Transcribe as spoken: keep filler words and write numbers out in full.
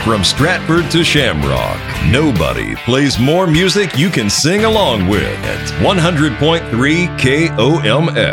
From Stratford to Shamrock, nobody plays more music you can sing along with at one hundred point three K O M S.